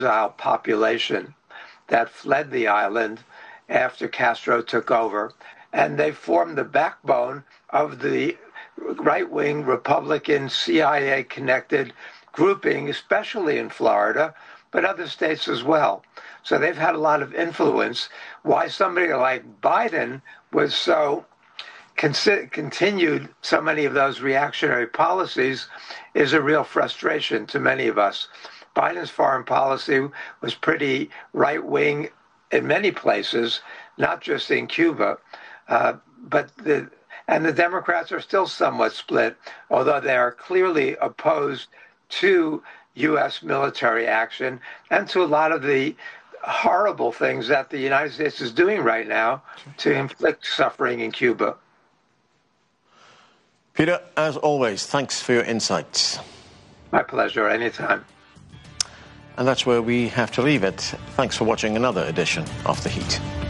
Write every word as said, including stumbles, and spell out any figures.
population that fled the island after Castro took over, and they formed the backbone of the right-wing Republican C I A-connected grouping, especially in Florida, but other states as well. So they've had a lot of influence. Why somebody like Biden was so con- continued so many of those reactionary policies is a real frustration to many of us. Biden's foreign policy was pretty right-wing in many places, not just in Cuba, uh, but the and the Democrats are still somewhat split, although they are clearly opposed to U S military action and to a lot of the horrible things that the United States is doing right now to inflict suffering in Cuba. Peter, as always, thanks for your insights. My pleasure, anytime. And that's where we have to leave it. Thanks for watching another edition of The Heat.